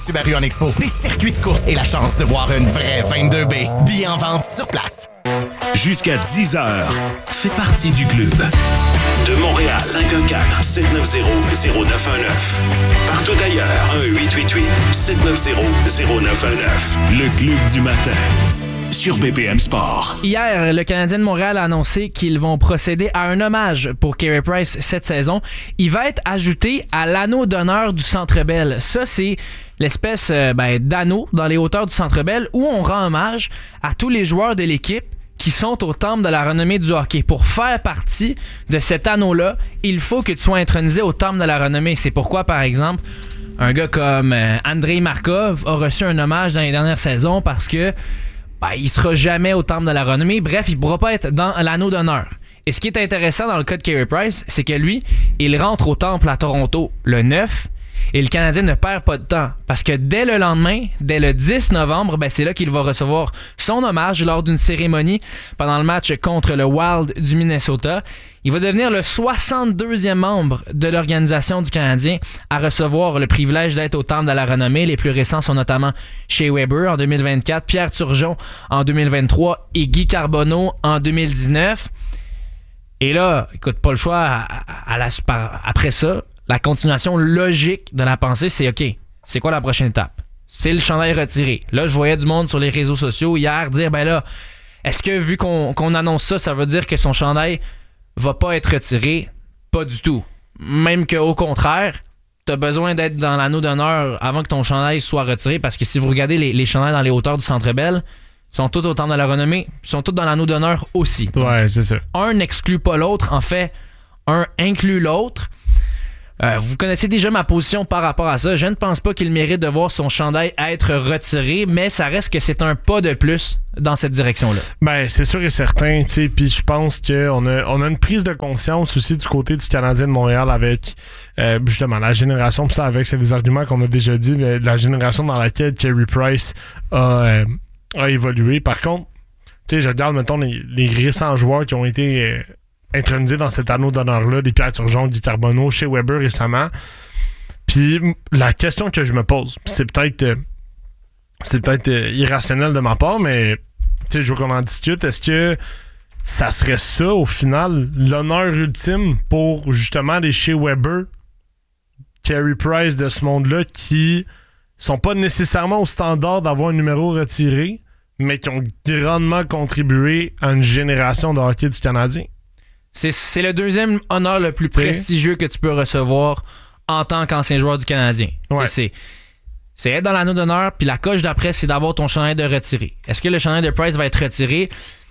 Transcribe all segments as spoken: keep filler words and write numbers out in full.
Subaru en Expo, des circuits de course et la chance de voir une vraie vingt-deux B. Billets en vente sur place. Jusqu'à dix heures, fais partie du club. De Montréal, cinq un quatre, sept neuf zéro, zéro neuf un neuf. Partout ailleurs, un huit huit huit, sept neuf zéro, zéro neuf un neuf. Le club du matin. Sur B P M Sport. Hier, le Canadien de Montréal a annoncé qu'ils vont procéder à un hommage pour Carey Price cette saison. Il va être ajouté à l'anneau d'honneur du Centre Bell. Ça, c'est l'espèce euh, ben, d'anneau dans les hauteurs du Centre Bell où on rend hommage à tous les joueurs de l'équipe qui sont au temple de la renommée du hockey. Pour faire partie de cet anneau-là, il faut que tu sois intronisé au temple de la renommée. C'est pourquoi, par exemple, un gars comme euh, Andrei Markov a reçu un hommage dans les dernières saisons parce que ben, il sera jamais au temple de la renommée. Bref, il ne pourra pas être dans l'anneau d'honneur. Et ce qui est intéressant dans le cas de Carey Price, c'est que lui, il rentre au temple à Toronto le neuf et le Canadien ne perd pas de temps parce que dès le lendemain, dès le dix novembre, ben, c'est là qu'il va recevoir son hommage lors d'une cérémonie pendant le match contre le Wild du Minnesota. Il va devenir le soixante-deuxième membre de l'organisation du Canadien à recevoir le privilège d'être au temple de la renommée. Les plus récents sont notamment Shea Weber en deux mille vingt-quatre, Pierre Turgeon en deux mille vingt-trois et Guy Carbonneau en deux mille dix-neuf. Et là, écoute, pas le choix à, à, à la, après ça. La continuation logique de la pensée, c'est OK, c'est quoi la prochaine étape? C'est le chandail retiré. Là, je voyais du monde sur les réseaux sociaux hier dire, ben là, est-ce que vu qu'on, qu'on annonce ça, ça veut dire que son chandail va pas être retiré? Pas du tout. Même qu'au contraire, t'as besoin d'être dans l'anneau d'honneur avant que ton chandail soit retiré, parce que si vous regardez les, les chandails dans les hauteurs du Centre Bell, ils sont tous au temple de la renommée, ils sont tous dans l'anneau d'honneur aussi. Ouais, c'est ça. Un n'exclut pas l'autre. En fait, un inclut l'autre. Euh, vous connaissez déjà ma position par rapport à ça. Je ne pense pas qu'il mérite de voir son chandail être retiré, mais ça reste que c'est un pas de plus dans cette direction-là. Ben, c'est sûr et certain, tu sais, puis je pense qu'on a, on a une prise de conscience aussi du côté du Canadien de Montréal avec, euh, justement, la génération, puis ça, avec, c'est des arguments qu'on a déjà dit, la génération dans laquelle Carey Price a, euh, a évolué. Par contre, tu sais, je regarde, mettons, les, les récents joueurs qui ont été... Euh, intronisé dans cet anneau d'honneur-là, des Pierre Turgeon, Guy Carbonneau, Shea Weber récemment. Puis la question que je me pose, c'est peut-être euh, c'est peut-être euh, irrationnel de ma part, mais tu sais, je veux qu'on en discute. Est-ce que ça serait ça, au final, l'honneur ultime pour justement les Shea Weber, Carey Price de ce monde-là, qui sont pas nécessairement au standard d'avoir un numéro retiré, mais qui ont grandement contribué à une génération de hockey du Canadien? C'est, c'est le deuxième honneur le plus T'sais. prestigieux que tu peux recevoir en tant qu'ancien joueur du Canadien. Ouais. C'est, c'est être dans l'anneau d'honneur, puis la coche d'après, c'est d'avoir ton chandail de retiré. Est-ce que le chandail de Price va être retiré?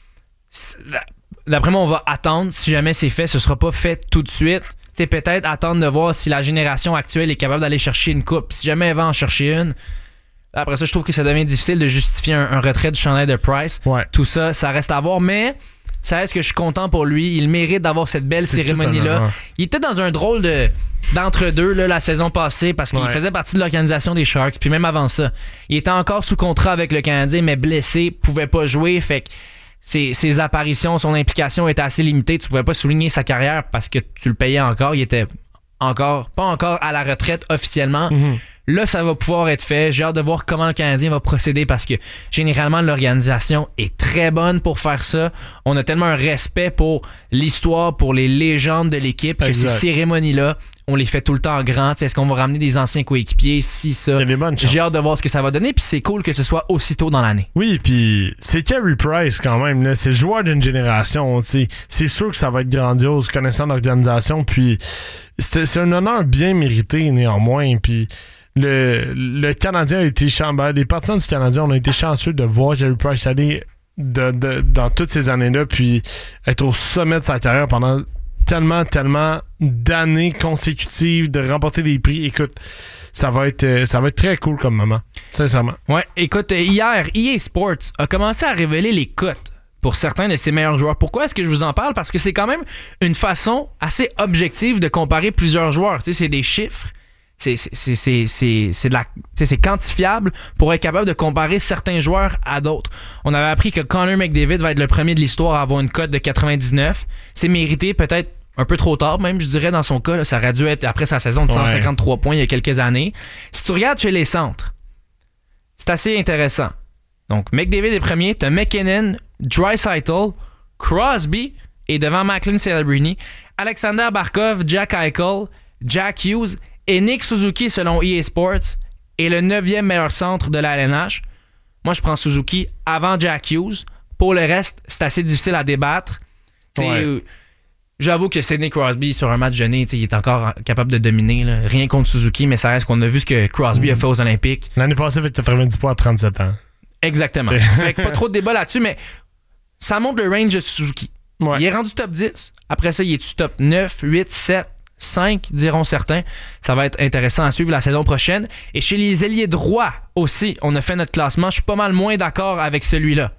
D'après moi, on va attendre. Si jamais c'est fait, ce sera pas fait tout de suite. T'sais, peut-être attendre de voir si la génération actuelle est capable d'aller chercher une coupe. Si jamais elle va en chercher une, après ça, je trouve que ça devient difficile de justifier un, un retrait du chandail de Price. Ouais. Tout ça, ça reste à voir, mais... ça reste que je suis content pour lui. Il mérite d'avoir cette belle c'est cérémonie-là. Il était dans un drôle de, d'entre-deux là, la saison passée parce qu'il ouais. faisait partie de l'organisation des Sharks. Puis même avant ça, il était encore sous contrat avec le Canadien, mais blessé, pouvait pas jouer. Fait que ses, ses apparitions, son implication était assez limitée. Tu pouvais pas souligner sa carrière parce que tu le payais encore. Il était encore, pas encore à la retraite officiellement. Mm-hmm. Là, ça va pouvoir être fait. J'ai hâte de voir comment le Canadien va procéder parce que généralement, l'organisation est très bonne pour faire ça. On a tellement un respect pour l'histoire, pour les légendes de l'équipe exact. Que ces cérémonies-là, on les fait tout le temps en grand. T'sais, est-ce qu'on va ramener des anciens coéquipiers? Si ça. Il y a des bonnes chances. J'ai hâte de voir ce que ça va donner. Puis c'est cool que ce soit aussitôt dans l'année. Oui, puis c'est Carey Price quand même. Là. C'est le joueur d'une génération. T'sais. C'est sûr que ça va être grandiose connaissant l'organisation. Puis c'est, c'est un honneur bien mérité néanmoins. Puis Le, le Canadien a été chanceux. Les partisans du Canadien, on a été chanceux de voir Carey Price aller de, de, dans toutes ces années-là, puis être au sommet de sa carrière pendant tellement, tellement d'années consécutives, de remporter des prix. Écoute, ça va être, ça va être très cool comme moment, sincèrement. Ouais, écoute, hier, E A Sports a commencé à révéler les cotes pour certains de ses meilleurs joueurs. Pourquoi est-ce que je vous en parle? Parce que c'est quand même une façon assez objective de comparer plusieurs joueurs. Tu sais, c'est des chiffres. C'est, c'est, c'est, c'est, c'est, de la, c'est quantifiable pour être capable de comparer certains joueurs à d'autres. On avait appris que Connor McDavid va être le premier de l'histoire à avoir une cote de quatre-vingt-dix-neuf. C'est mérité peut-être un peu trop tard, même, je dirais, dans son cas. Là, ça aurait dû être après sa saison de cent cinquante-trois ouais. points il y a quelques années. Si tu regardes chez les centres, c'est assez intéressant. Donc, McDavid est premier, t'as McKinnon, Draisaitl, Crosby, et devant Macklin Celebrini, Alexander Barkov, Jack Eichel, Jack Hughes et Nick Suzuki selon E A Sports est le neuvième meilleur centre de la L N H. Moi, je prends Suzuki avant Jack Hughes. Pour le reste, c'est assez difficile à débattre. Ouais. Euh, j'avoue que Sidney Crosby, sur un match donné, il est encore capable de dominer. Là. Rien contre Suzuki, mais ça reste qu'on a vu ce que Crosby mmh. a fait aux Olympiques. L'année passée, il fait quatre-vingt-dix points à trente-sept ans. Exactement. Fait que pas trop de débat là-dessus, mais ça montre le range de Suzuki. Ouais. Il est rendu top dix. Après ça, il est-tu top neuf, huit, sept, cinq, diront certains. Ça va être intéressant à suivre la saison prochaine. Et chez les ailiers droits aussi, on a fait notre classement. Je suis pas mal moins d'accord avec celui-là.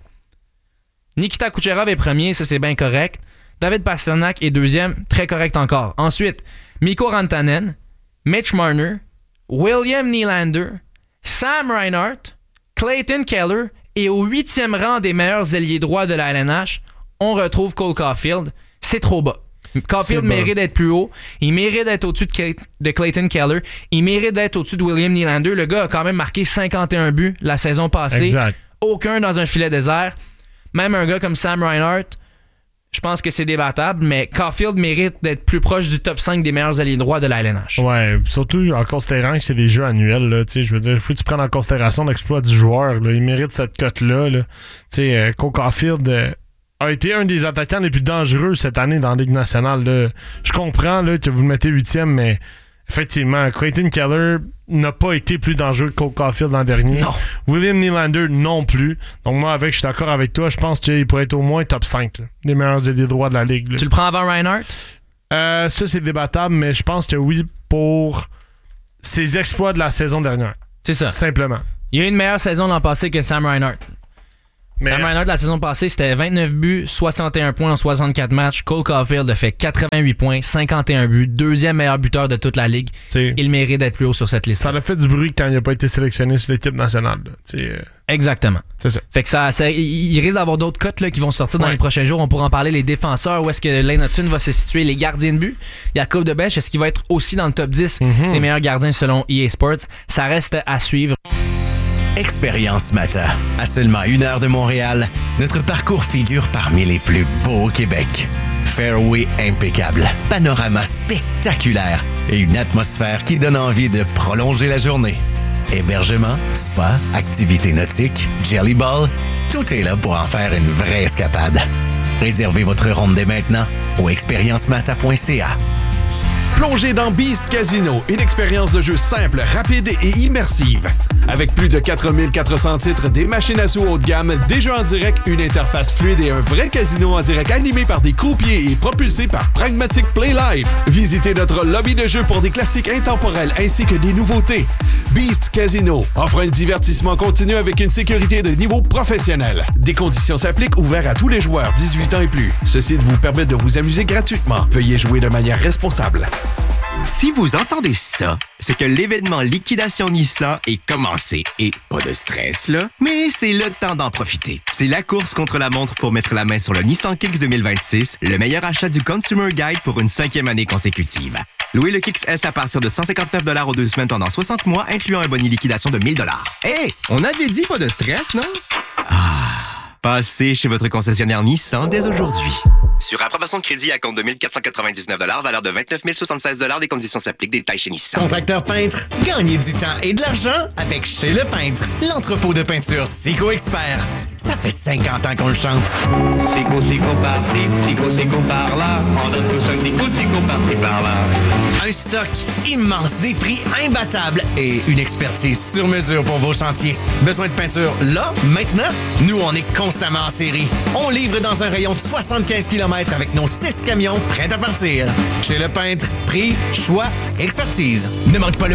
Nikita Kucherov est premier, ça c'est bien correct. David Pastrnak est deuxième, très correct encore. Ensuite, Mikko Rantanen, Mitch Marner, William Nylander, Sam Reinhart, Clayton Keller et au huitième rang des meilleurs ailiers droits de la L N H, on retrouve Cole Caulfield. C'est trop bas. Caulfield mérite d'être plus haut. Il mérite d'être au-dessus de, Clay- de Clayton Keller. Il mérite d'être au-dessus de William Nylander. Le gars a quand même marqué cinquante et un buts la saison passée. Exact. Aucun dans un filet désert. Même un gars comme Sam Reinhart, je pense que c'est débattable, mais Caulfield mérite d'être plus proche du top cinq des meilleurs alliés droits de la L N H. Ouais, surtout en considérant que c'est des jeux annuels. Là, je veux dire, il faut que tu prennes en considération l'exploit du joueur. Là. Il mérite cette cote-là. Là. Euh, Cole Caulfield euh, a été un des attaquants les plus dangereux cette année dans la Ligue nationale. Là. Je comprends là, que vous le mettez huitième, mais effectivement, Clayton Keller n'a pas été plus dangereux que Cole Caulfield l'an dernier. Non. William Nylander non plus. Donc moi, avec, je suis d'accord avec toi. Je pense qu'il pourrait être au moins top cinq là, des meilleurs ailiers droits de la Ligue. Là. Tu le prends avant Reinhart? Euh, ça, c'est débattable, mais je pense que oui, pour ses exploits de la saison dernière. C'est ça. Simplement. Il y a eu une meilleure saison l'an passé que Sam Reinhart. Mais Sam Reinhart, la saison passée, c'était vingt-neuf buts, soixante et un points en soixante-quatre matchs. Cole Caulfield a fait quatre-vingt-huit points, cinquante et un buts, deuxième meilleur buteur de toute la Ligue. T'sais, il mérite d'être plus haut sur cette liste. Ça a fait du bruit quand il n'a pas été sélectionné sur l'équipe nationale. Euh... Exactement. C'est ça. Fait que ça, ça il risque d'avoir d'autres cotes là, qui vont sortir dans ouais. les prochains jours. On pourra en parler. Les défenseurs, où est-ce que Lane Hutson va se situer, les gardiens de but. Jacob de Bèche, est-ce qu'il va être aussi dans le top dix mm-hmm. des meilleurs gardiens selon E A Sports? Ça reste à suivre. Expérience Mata. À seulement une heure de Montréal, notre parcours figure parmi les plus beaux au Québec. Fairway impeccable, panorama spectaculaire et une atmosphère qui donne envie de prolonger la journée. Hébergement, spa, activités nautiques, jelly ball, tout est là pour en faire une vraie escapade. Réservez votre ronde dès maintenant au expérience mata point c a. Plongez dans Beast Casino, une expérience de jeu simple, rapide et immersive. Avec plus de quatre mille quatre cents titres, des machines à sous haut de gamme, des jeux en direct, une interface fluide et un vrai casino en direct animé par des croupiers et propulsé par Pragmatic Play Live. Visitez notre lobby de jeu pour des classiques intemporels ainsi que des nouveautés. Beast Casino offre un divertissement continu avec une sécurité de niveau professionnel. Des conditions s'appliquent, ouvert à tous les joueurs dix-huit ans et plus. Ce site vous permet de vous amuser gratuitement. Veuillez jouer de manière responsable. Si vous entendez ça, c'est que l'événement Liquidation Nissan est commencé. Et pas de stress, là, mais c'est le temps d'en profiter. C'est la course contre la montre pour mettre la main sur le Nissan Kicks deux mille vingt-six, le meilleur achat du Consumer Guide pour une cinquième année consécutive. Louez le Kicks S à partir de cent cinquante-neuf dollars aux deux semaines pendant soixante mois, incluant un boni liquidation de mille dollars. Hé, on avait dit pas de stress, non? Ah, passez chez votre concessionnaire Nissan dès aujourd'hui. Sur approbation de crédit à compte de mille quatre cent quatre-vingt-dix-neuf dollars, valeur de vingt-neuf mille soixante-seize dollars, des conditions s'appliquent, détails chez Nissan. Contracteur peintre, gagnez du temps et de l'argent avec Chez Le Peintre, l'entrepôt de peinture Sico Expert. Ça fait cinquante ans qu'on le chante. Sico, Sico par-ci, Sico, Sico par-là, on donne tout ça, Sico, Sico par-ci, par-là. Un stock immense, des prix imbattables et une expertise sur mesure pour vos chantiers. Besoin de peinture là, maintenant? Nous, on est constamment en série. On livre dans un rayon de soixante-quinze kilomètres avec nos six camions prêts à partir. Chez Le Peintre, prix, choix, expertise. Ne manque pas le